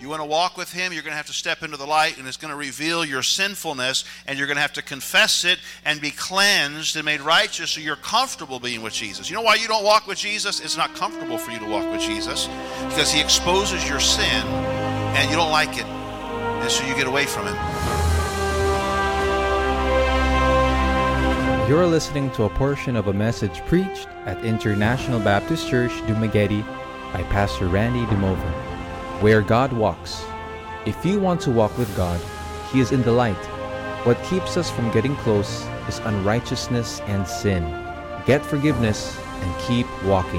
You want to walk with Him, you're going to have to step into the light, and it's going to reveal your sinfulness, and you're going to have to confess it and be cleansed and made righteous so you're comfortable being with Jesus. You know why you don't walk with Jesus? It's not comfortable for you to walk with Jesus because He exposes your sin and you don't like it, and so you get away from Him. You're listening to a portion of a message preached at International Baptist Church, Dumaguete by Pastor Randy Dumover, where God walks. If you want to walk with God, He is in the light. What keeps us from getting close is unrighteousness and sin. Get forgiveness and keep walking.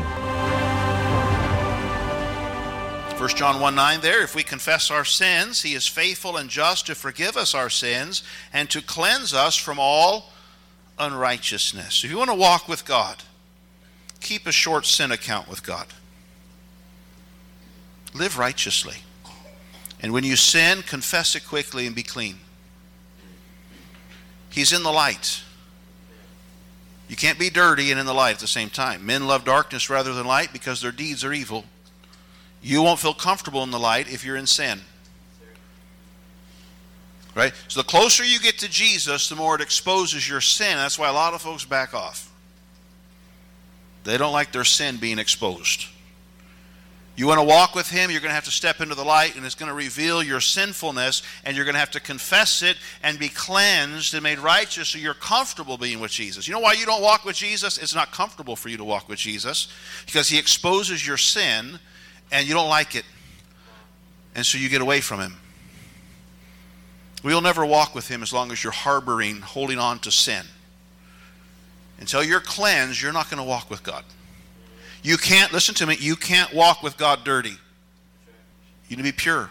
1 John 1:9 there, if we confess our sins, He is faithful and just to forgive us our sins and to cleanse us from all unrighteousness. If you want to walk with God, keep a short sin account with God. Live righteously. And when you sin, confess it quickly and be clean. He's in the light. You can't be dirty and in the light at the same time. Men love darkness rather than light because their deeds are evil. You won't feel comfortable in the light if you're in sin. Right? So the closer you get to Jesus, the more it exposes your sin. That's why a lot of folks back off. They don't like their sin being exposed. You want to walk with Him, you're going to have to step into the light, and it's going to reveal your sinfulness, and you're going to have to confess it and be cleansed and made righteous so you're comfortable being with Jesus. You know why you don't walk with Jesus? It's not comfortable for you to walk with Jesus because He exposes your sin and you don't like it, and so you get away from Him. We'll never walk with Him as long as you're harboring, holding on to sin. Until you're cleansed, you're not going to walk with God. You can't, listen to me, you can't walk with God dirty. You need to be pure.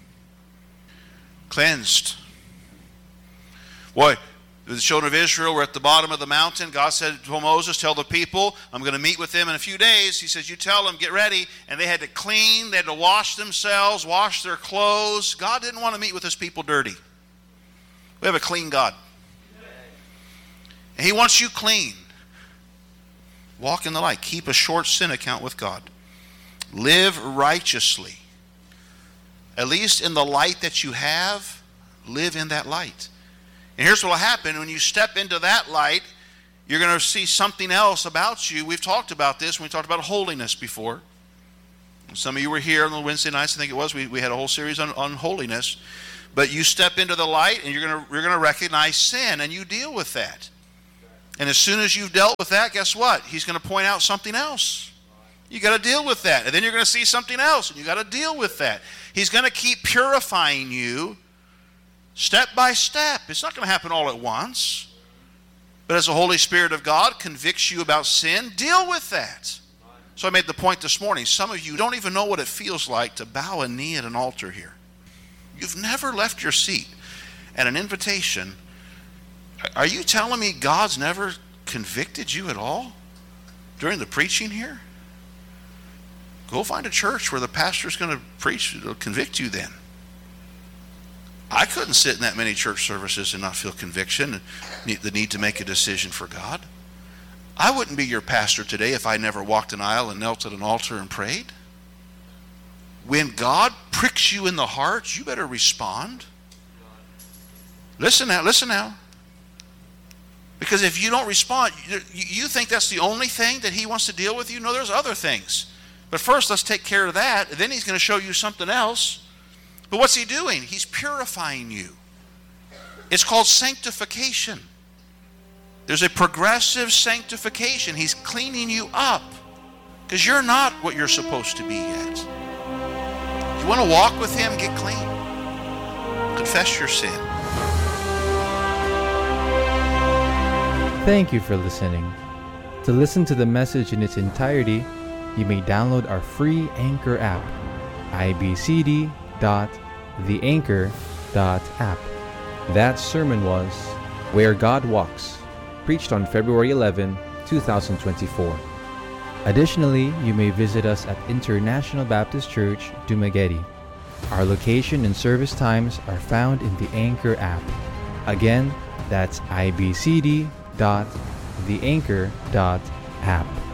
Cleansed. Boy, the children of Israel were at the bottom of the mountain. God said to Moses, tell the people, I'm going to meet with them in a few days. He says, you tell them, get ready. And they had to clean, they had to wash themselves, wash their clothes. God didn't want to meet with His people dirty. We have a clean God. And He wants you clean. Walk in the light. Keep a short sin account with God. Live righteously. At least in the light that you have, live in that light. And here's what will happen. When you step into that light, you're going to see something else about you. We've talked about this when we talked about holiness before. Some of you were here on the Wednesday nights, I think it was. We had a whole series on holiness. But you step into the light and you're going to recognize sin, and you deal with that. And as soon as you've dealt with that, guess what? He's going to point out something else. You got to deal with that. And then you're going to see something else, and you got to deal with that. He's going to keep purifying you step by step. It's not going to happen all at once. But as the Holy Spirit of God convicts you about sin, deal with that. So I made the point this morning. Some of you don't even know what it feels like to bow a knee at an altar here. You've never left your seat at an invitation. Are you telling me God's never convicted you at all during the preaching here? Go find a church where the pastor's going to preach. It'll convict you then. I couldn't sit in that many church services and not feel conviction and the need to make a decision for God. I wouldn't be your pastor today if I never walked an aisle and knelt at an altar and prayed. When God pricks you in the heart, you better respond. Listen now. Because if you don't respond, you think that's the only thing that He wants to deal with you? No, there's other things. But first, let's take care of that. And then He's going to show you something else. But what's He doing? He's purifying you. It's called sanctification. There's a progressive sanctification. He's cleaning you up. Because you're not what you're supposed to be yet. You want to walk with Him, get clean. Confess your sin. Thank you for listening. To listen to the message in its entirety, you may download our free Anchor app, ibcd.theanchor.app. That sermon was Where God Walks, preached on February 11, 2024. Additionally, you may visit us at International Baptist Church, Dumaguete. Our location and service times are found in the Anchor app. Again, that's ibcd.theanchor.app.